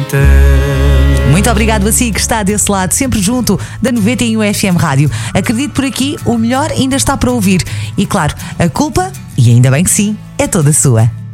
Pimentel. Muito obrigado a si que está desse lado, sempre junto da 91 FM Rádio. Acredito por aqui, o melhor ainda está para ouvir. E claro, a culpa, e ainda bem que sim, é toda sua.